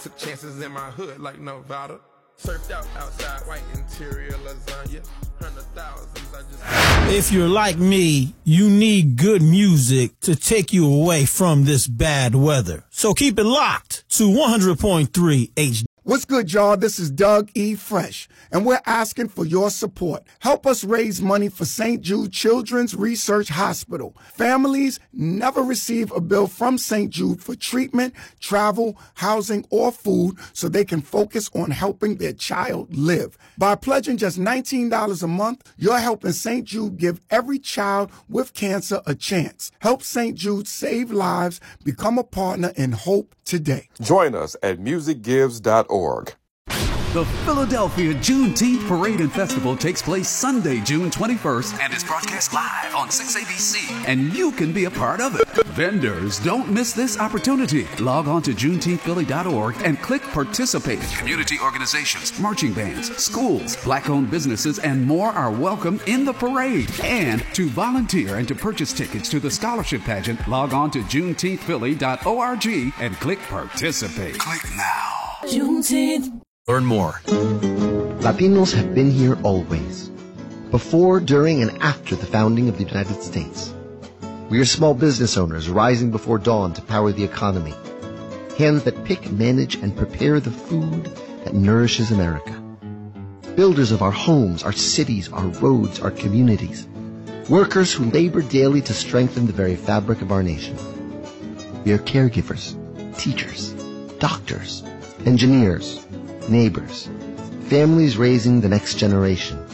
Took chances in my hood like Nevada. Surfed out outside, white interior lasagna. 100,000s, I just... If you're like me, you need good music to take you away from this bad weather. So keep it locked to 100.3 HD. What's good, y'all? This is Doug E. Fresh, and we're asking for your support. Help us raise money for St. Jude Children's Research Hospital. Families never receive a bill from St. Jude for treatment, travel, housing, or food so they can focus on helping their child live. By pledging just $19 a month, you're helping St. Jude give every child with cancer a chance. Help St. Jude save lives. Become a partner in hope today. Join us at musicgives.org. The Philadelphia Juneteenth Parade and Festival takes place Sunday, June 21st and is broadcast live on 6ABC. And you can be a part of it. Vendors, don't miss this opportunity. Log on to JuneteenthPhilly.org and click Participate. Community organizations, marching bands, schools, black-owned businesses, and more are welcome in the parade. And to volunteer and to purchase tickets to the scholarship pageant, log on to JuneteenthPhilly.org and click Participate. Click now. Juneteenth. Learn more. Latinos have been here always, before, during, and after the founding of the United States. We are small business owners rising before dawn to power the economy, hands that pick, manage, and prepare the food that nourishes America. Builders of our homes, our cities, our roads, our communities. Workers who labor daily to strengthen the very fabric of our nation. We are caregivers, teachers, doctors, engineers, neighbors, families raising the next generation.